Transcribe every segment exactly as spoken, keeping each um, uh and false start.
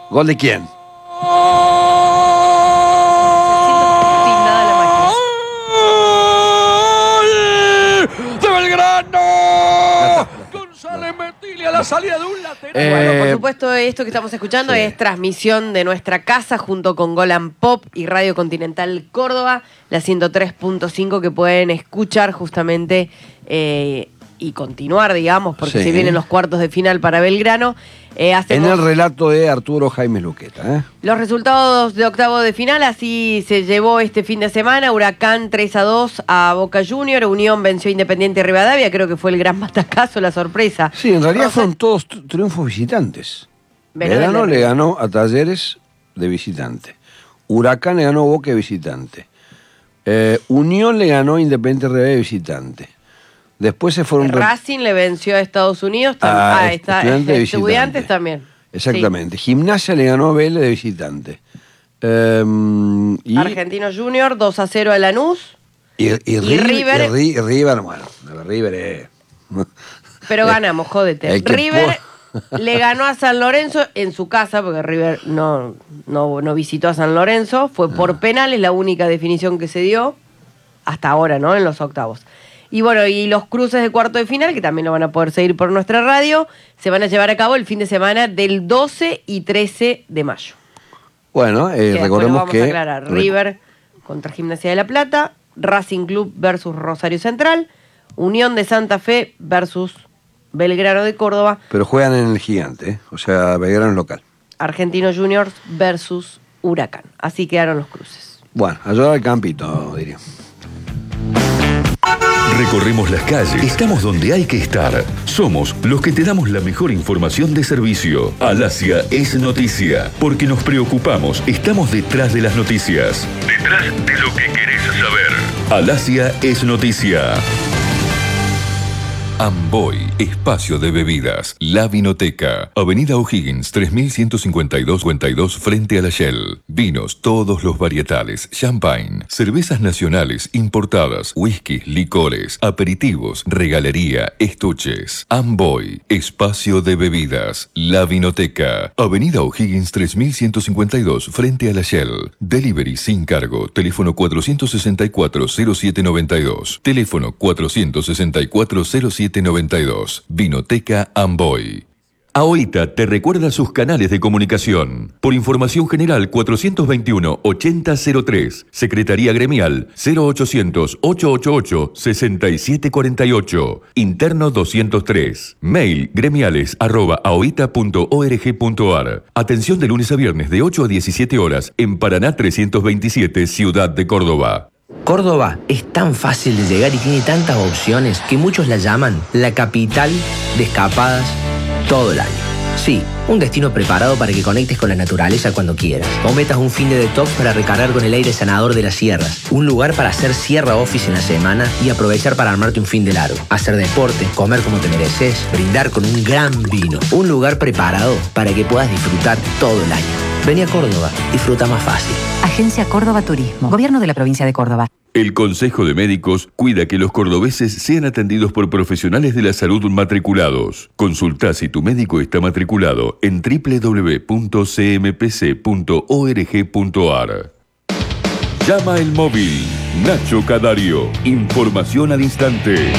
¿Gol de quién? A la salida de un lateral. Eh, bueno, por supuesto, esto que estamos escuchando sí. es transmisión de nuestra casa junto con Golan Pop y Radio Continental Córdoba, la ciento tres punto cinco, que pueden escuchar justamente eh, y continuar, digamos, porque sí. se vienen los cuartos de final para Belgrano. Eh, hacemos en el relato de Arturo Jaime Luqueta. ¿eh? Los resultados de octavo de final, así se llevó este fin de semana. Huracán tres a dos a Boca Junior, Unión venció a Independiente Rivadavia, creo que fue el gran batacazo, la sorpresa. Sí, en realidad Rosa... fueron todos triunfos visitantes. Belgrano le ganó a Talleres de visitante. Huracán le ganó a Boca de visitante. Eh, Unión le ganó a Independiente Rivadavia de visitante. Después se fueron... Racing le venció a Estados Unidos, tam... a ah, está... Estudiantes, estudiantes también. Exactamente. Sí. Gimnasia le ganó a Vélez de visitante. Um, y... Argentino Junior dos a cero a Lanús. Y, y, y River... River... Y River, bueno, River es... Pero ganamos, jódete. River por... le ganó a San Lorenzo en su casa, porque River no, no, no visitó a San Lorenzo. Fue por ah. penales, la única definición que se dio hasta ahora, ¿no? En los octavos. Y bueno, y los cruces de cuarto de final, que también lo van a poder seguir por nuestra radio, se van a llevar a cabo el fin de semana del doce y trece de mayo. Bueno, eh, que recordemos vamos que... A aclarar. River contra Gimnasia de la Plata, Racing Club versus Rosario Central, Unión de Santa Fe versus Belgrano de Córdoba. Pero juegan en el Gigante, ¿eh? O sea, Belgrano local. Argentinos Juniors versus Huracán. Así quedaron los cruces. Bueno, ayuda al campito, diría. Recorremos las calles, estamos donde hay que estar. Somos los que te damos la mejor información de servicio. Alasia es noticia, porque nos preocupamos, estamos detrás de las noticias. Detrás de lo que querés saber. Alasia es noticia. Amboy, espacio de bebidas. La Vinoteca. Avenida O'Higgins, tres mil ciento cincuenta y dos cincuenta y dos frente a la Shell. Vinos, todos los varietales. Champagne. Cervezas nacionales, importadas. Whisky, licores. Aperitivos, regalería, estuches. Amboy, espacio de bebidas. La Vinoteca. Avenida O'Higgins, tres mil ciento cincuenta y dos frente a la Shell. Delivery sin cargo. Teléfono cuatrocientos sesenta y cuatro cero siete noventa y dos. Teléfono cuatrocientos sesenta y cuatro cero siete noventa y dos. Vinoteca Amboy. AOITA te recuerda sus canales de comunicación. Por información general cuatrocientos veintiuno ochenta cero tres. Secretaría Gremial cero ochocientos ochocientos ochenta y ocho sesenta y siete cuarenta y ocho. Interno doscientos tres. Mail gremiales arroba aoita punto org punto ar. Atención de lunes a viernes de ocho a diecisiete horas en Paraná trescientos veintisiete, Ciudad de Córdoba. Córdoba es tan fácil de llegar y tiene tantas opciones que muchos la llaman la capital de escapadas todo el año. Sí, un destino preparado para que conectes con la naturaleza cuando quieras. O metas un fin de detox para recargar con el aire sanador de las sierras. Un lugar para hacer sierra office en la semana y aprovechar para armarte un fin de largo. Hacer deporte, comer como te mereces, brindar con un gran vino. Un lugar preparado para que puedas disfrutar todo el año. Vení a Córdoba, disfruta más fácil. Agencia Córdoba Turismo, Gobierno de la Provincia de Córdoba. El Consejo de Médicos cuida que los cordobeses sean atendidos por profesionales de la salud matriculados. Consulta si tu médico está matriculado en doble u doble u doble u punto c m p c punto org punto ar. Llama el móvil. Nacho Cadario. Información al instante.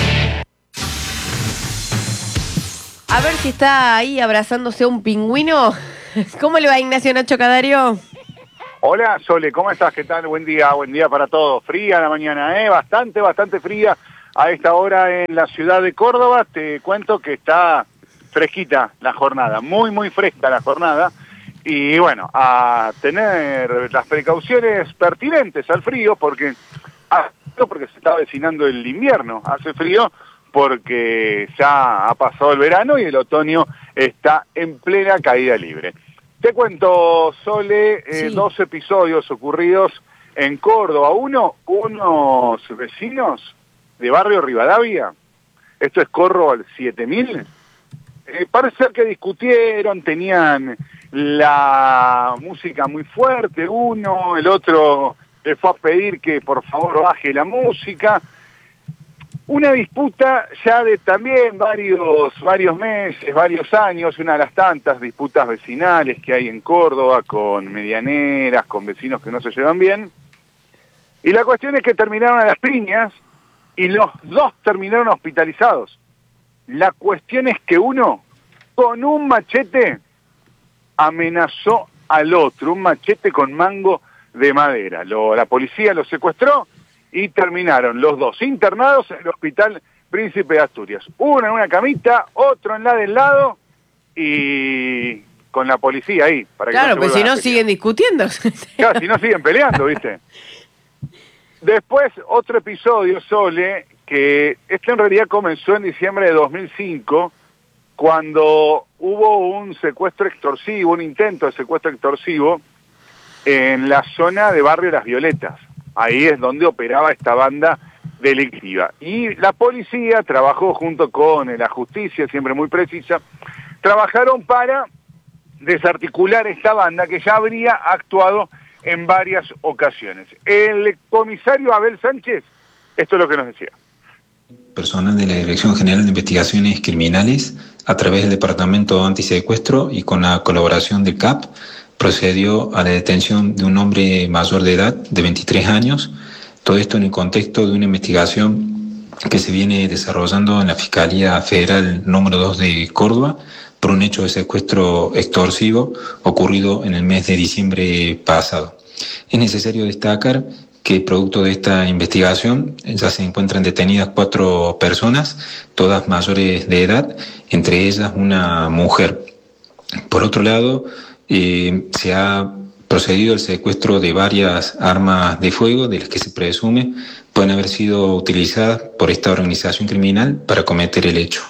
A ver si está ahí abrazándose a un pingüino. ¿Cómo le va, Ignacio Nacho Cadario? Hola, Sole, ¿cómo estás? ¿Qué tal? Buen día, buen día para todos. Fría la mañana, ¿eh? Bastante, bastante fría a esta hora en la ciudad de Córdoba. Te cuento que está fresquita la jornada, muy, muy fresca la jornada. Y bueno, a tener las precauciones pertinentes al frío, porque, porque se está avecinando el invierno. Hace frío porque ya ha pasado el verano y el otoño está en plena caída libre. Te cuento, Sole, eh, sí. dos episodios ocurridos en Córdoba. Uno, unos vecinos de barrio Rivadavia, esto es Corro al siete mil, eh, parece ser que discutieron, tenían la música muy fuerte, uno, el otro le fue a pedir que por favor baje la música. Una disputa ya de también varios, varios meses, varios años, una de las tantas disputas vecinales que hay en Córdoba con medianeras, con vecinos que no se llevan bien. Y la cuestión es que terminaron a las piñas y los dos terminaron hospitalizados. La cuestión es que uno, con un machete, amenazó al otro, un machete con mango de madera. Lo, la policía lo secuestró y terminaron los dos internados en el Hospital Príncipe de Asturias. Uno en una camita, otro en la del lado y con la policía ahí. Para que claro, no pues si no siguen discutiendo. Claro, si no siguen peleando, ¿viste? Después, otro episodio, Sole, que este en realidad comenzó en diciembre de dos mil cinco, cuando hubo un secuestro extorsivo, un intento de secuestro extorsivo en la zona de Barrio Las Violetas. Ahí es donde operaba esta banda delictiva. Y la policía trabajó junto con la justicia, siempre muy precisa, trabajaron para desarticular esta banda que ya habría actuado en varias ocasiones. El comisario Abel Sánchez, esto es lo que nos decía. Personal de la Dirección General de Investigaciones Criminales, a través del Departamento Antisecuestro y con la colaboración del C A P, procedió a la detención de un hombre mayor de edad, de veintitrés años, todo esto en el contexto de una investigación que se viene desarrollando en la Fiscalía Federal número dos de Córdoba por un hecho de secuestro extorsivo ocurrido en el mes de diciembre pasado. Es necesario destacar que producto de esta investigación ya se encuentran detenidas cuatro personas, todas mayores de edad, entre ellas una mujer. Por otro lado, eh, se ha procedido al secuestro de varias armas de fuego de las que se presume pueden haber sido utilizadas por esta organización criminal para cometer el hecho.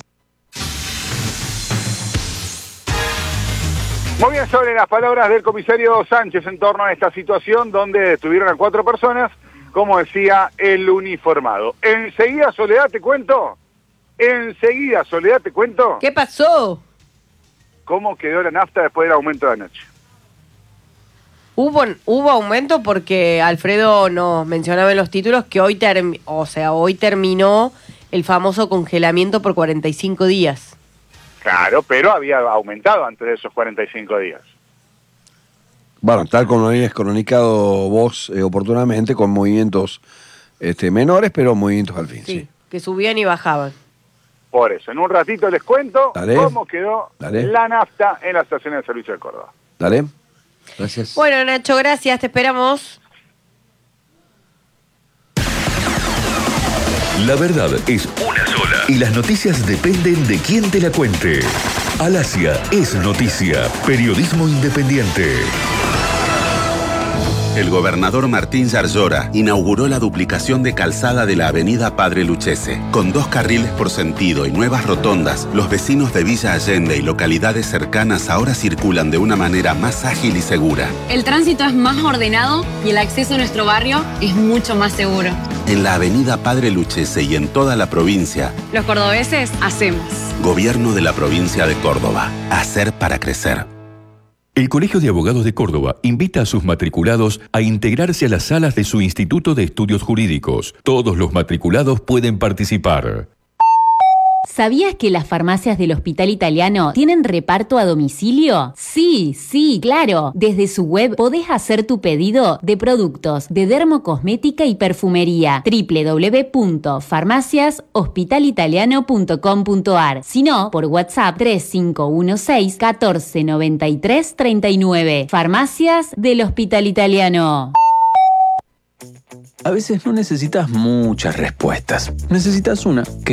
Muy bien, sobre las palabras del comisario Sánchez en torno a esta situación donde detuvieron a cuatro personas, como decía el uniformado. Enseguida, Soledad, te cuento. Enseguida, Soledad, te cuento. ¿Qué pasó? ¿Cómo quedó la nafta después del aumento de anoche? Hubo, hubo aumento porque Alfredo nos mencionaba en los títulos que hoy, term, o sea, hoy terminó el famoso congelamiento por cuarenta y cinco días. Claro, pero había aumentado antes de esos cuarenta y cinco días. Bueno, tal como lo habías cronicado vos eh, oportunamente, con movimientos este, menores, pero movimientos al fin. Sí, sí, que subían y bajaban. Por eso, en un ratito les cuento Dale. cómo quedó Dale. la nafta en la estación de servicio de Córdoba. Dale. Gracias. Bueno, Nacho, gracias, te esperamos. La verdad es una sola y las noticias dependen de quién te la cuente. Alasia es noticia, periodismo independiente. El gobernador Martín Yarlora inauguró la duplicación de calzada de la avenida Padre Luchese. Con dos carriles por sentido y nuevas rotondas, los vecinos de Villa Allende y localidades cercanas ahora circulan de una manera más ágil y segura. El tránsito es más ordenado y el acceso a nuestro barrio es mucho más seguro. En la avenida Padre Luchese y en toda la provincia, los cordobeses hacemos. Gobierno de la provincia de Córdoba. Hacer para crecer. El Colegio de Abogados de Córdoba invita a sus matriculados a integrarse a las salas de su Instituto de Estudios Jurídicos. Todos los matriculados pueden participar. ¿Sabías que las farmacias del Hospital Italiano tienen reparto a domicilio? Sí, sí, claro. Desde su web podés hacer tu pedido de productos de dermocosmética y perfumería. doble u doble u doble u punto farmacias hospital italiano punto com punto a r. Si no, por WhatsApp tres cinco uno seis, uno cuatro nueve tres, tres nueve. Farmacias del Hospital Italiano. A veces no necesitas muchas respuestas. Necesitas una que